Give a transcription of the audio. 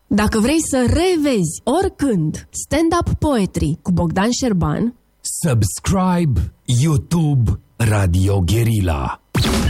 Dacă vrei să revezi oricând stand-up poetry cu Bogdan Șerban, subscribe YouTube Radio Guerilla.